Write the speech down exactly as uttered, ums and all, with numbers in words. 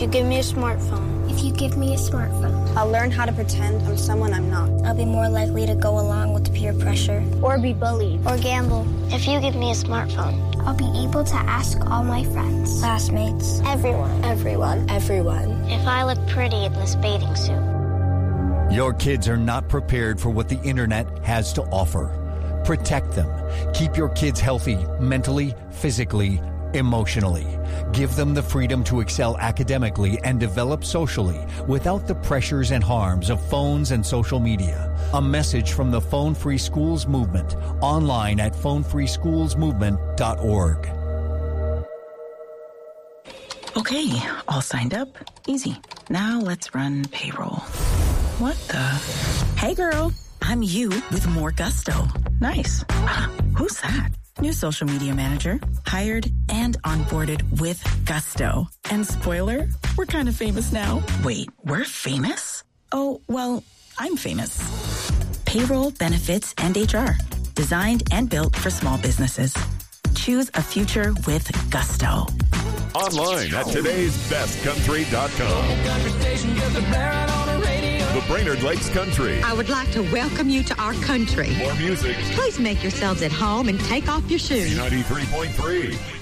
If you give me a smartphone. If you give me a smartphone. I'll learn how to pretend I'm someone I'm not. I'll be more likely to go along with peer pressure. Or be bullied. Or gamble. If you give me a smartphone. I'll be able to ask all my friends, classmates, everyone, everyone, everyone. If I look pretty in this bathing suit. Your kids are not prepared for what the internet has to offer. Protect them. Keep your kids healthy mentally, physically, emotionally. Give them the freedom to excel academically and develop socially without the pressures and harms of phones and social media. A message from the Phone Free Schools Movement, online at phone free schools movement dot org. Okay, all signed up. Easy. Now let's run payroll. What the? Hey girl, I'm you with more gusto. Nice. Who's that? New social media manager, hired and onboarded with gusto. And spoiler, we're kind of famous now. Wait, we're famous? Oh, well, I'm famous. Payroll, benefits, and H R. Designed and built for small businesses. Choose a future with gusto. Online at todays best country dot com. The Brainerd Lakes Country. I would like to welcome you to our country. More music. Please make yourselves at home and take off your shoes. ninety-three point three.